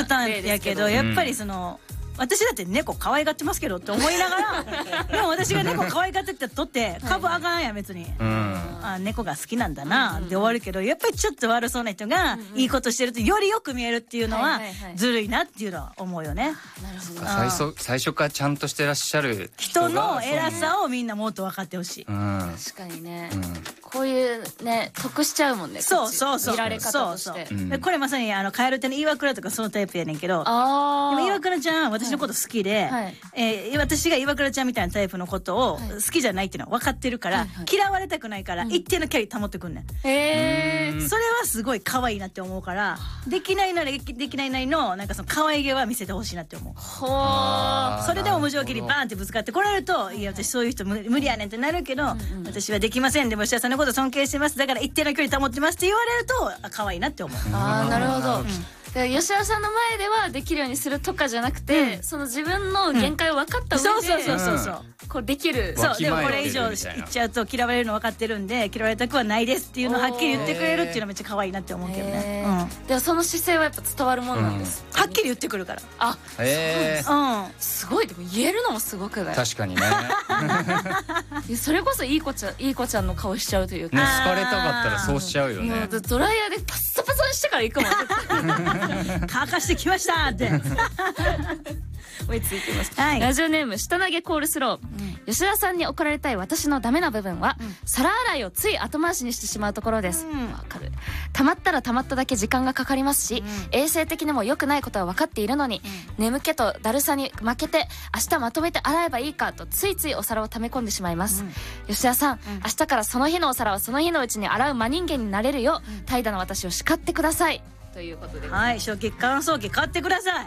ターンやけど、やっぱりその私だって猫可愛がってますけどって思いながらでも私が猫可愛がってってとって株あかんやん別に、あ猫が好きなんだなで終わるけど、やっぱりちょっと悪そうな人がいいことしてるとよりよく見えるっていうのはずるいなっていうのは思うよね。 最初からちゃんとしてらっしゃる人の偉さをみんなもっと分かってほしい。 確かにね、こういうね得しちゃうもんね。 そうそうそう、 見られ方として。 これまさに蛙亭の岩倉とかそのタイプやねんけど、でも岩倉ちゃん私のこと好きで、私が岩倉ちゃんみたいなタイプのことを好きじゃないっていうのは分かってるから、嫌われたくないから一定の距離保ってくんねん。それはすごい可愛いなって思うから、できないなりのなんかその可愛げは見せてほしいなって思う。それでも無条件にバーンってぶつかってこられると、いや私そういう人無理やねんってなるけど、私はできません、でも吉田さんのこと尊敬してます、だから一定の距離保ってますって言われると可愛いなって思う。 なるほど。吉田さんの前ではできるようにするとかじゃなくて、その自分の限界を分かった上でこうできる。 そう、でもこれ以上いっちゃうと嫌われるの分かってるんで嫌われたくはないですっていうのをはっきり言ってくれるっていうのはめっちゃ可愛いなって思うけどね。 でもその姿勢はやっぱ伝わるもんなんです。 はっきり言ってくるから。 すごい。でも言えるのもすごくない？ 確かにね。 それこそいい子ちゃんの顔しちゃうというか、 好かれたかったらそうしちゃうよね。 ドライヤーでパッサパサにしてから行くもん。 乾かしてきましたって追いついてます。ラジオネーム下投げコールスロー。吉田さんに怒られたい私のダメな部分は、皿洗いをつい後回しにしてしまうところです。わかる。溜まったら溜まっただけ時間がかかりますし、衛生的にも良くないことは分かっているのに、眠気とだるさに負けて明日まとめて洗えばいいかとついついお皿を溜め込んでしまいます。吉田さん、明日からその日のお皿はその日のうちに洗う真人間になれるよう怠惰な私を叱ってくださいということで、 はい、初期乾燥機買ってください。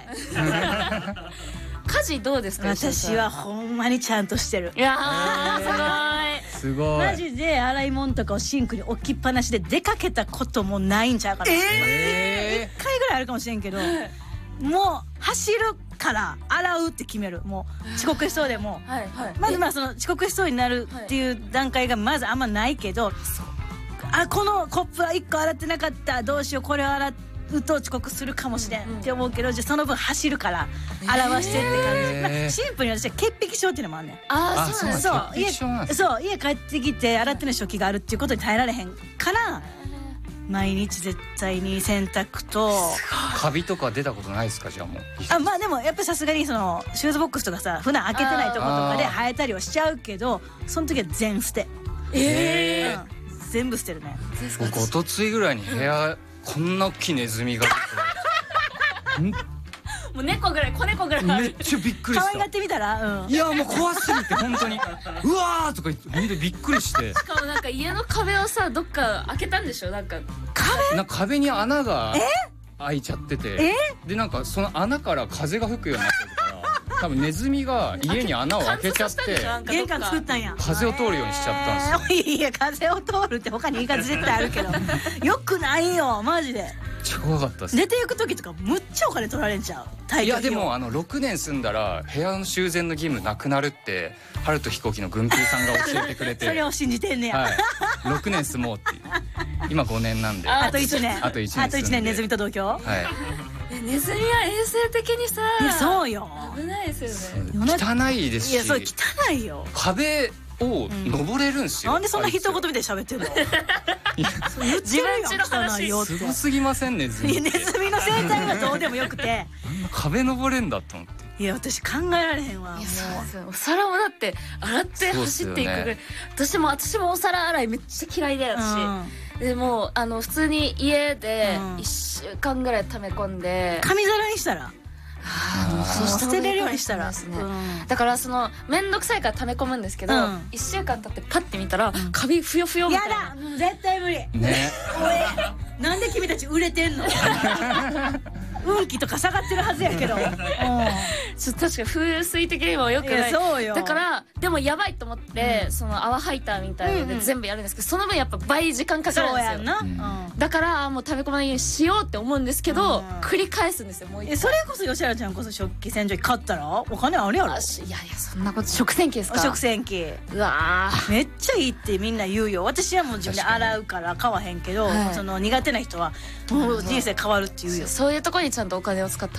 家事どうですか？ 私はほんまにちゃんとしてる。 いやーすごい。 マジで洗い物とかをシンクに置きっぱなしで出かけたこともないんちゃうかな。1回ぐらいあるかもしれんけど、もう走るから洗うって決める。もう遅刻しそうでもまずその遅刻しそうになるっていう段階がまずあんまないけど、このコップは1個洗ってなかった、どうしよう、これを洗うと遅刻するかもしれんって思うけど、じゃあその分走るから洗わしてって感じ。シンプルに私は潔癖症っていうのもあんねん。そう家帰ってきて洗ってない食器があるっていうことに耐えられへんから、毎日絶対に洗濯と。 カビとか出たことないですか？じゃあもうまあでもやっぱりさすがにそのシューズボックスとかさ普段開けてないとことかで生えたりはしちゃうけど、その時は全捨て。全部捨てるね。 僕おとついぐらいに部屋こんな大きいネズミがもう猫ぐらい、子猫ぐらいめっちゃびっくりした。 可愛がってみたら、 いやもう怖すぎて本当にうわーとか言って本当にびっくりして。 しかもなんか家の壁をさどっか開けたんでしょ？なんか壁に穴が開いちゃってて、でなんかその穴から風が吹くようになってるから、多分ネズミが家に穴を開けちゃって玄関作ったんや。 風を通るようにしちゃったんですよ。 いや風を通るって他に言い方絶対あるけどよくないよマジで。 超怖かったです。 出ていく時とかむっちゃお金取られんちゃう。 いやでも6年住んだら部屋の修繕の義務なくなるって春と飛行機の軍平さんが教えてくれてそれを信じてんねや。 6年住もうっていう。今5年なんであと1年あと1年ネズミと同居。 ネズミは衛生的にさ、 いやそうよ、 危ないですよね。 汚いですし。 いやそれ汚いよ。 壁を登れるんすよ。 なんでそんな一言みたいに喋ってんの？ 自分ちの話すごすぎませんネズミって。 ネズミの生態はどうでもよくて壁登れんだと思って。 いや私考えられへんわ。もうお皿もだって洗って走っていくぐらい。私もお皿洗いめっちゃ嫌いだよし、でも普通に家で1週間ぐらい溜め込んで紙皿にしたら捨てれるようにしたら。 だからその面倒くさいから溜め込むんですけど、1週間経ってパッて見たらカビふよふよみたいな。 やだ絶対無理ね。なんで君たち売れてんの？運気とか下がってるはずやけど。確かに風水的にも良くない。だからでもやばいと思ってその泡ハイターみたいなので全部やるんですけど、その分やっぱ倍時間かかるんですよ。そうやんな。だからもう溜め込まないようにしようって思うんですけど、繰り返すんですよもう一回。 それこそ吉原ちゃんこそ食器洗浄機買ったらお金あるやろ。 いやそんなこと。食洗機ですか？ 食洗機。 うわめっちゃいいってみんな言うよ。私はもう自分で洗うから買わへんけど、その苦手な人はもう人生変わるって言うよ。 そういうところにちゃんとお金を使って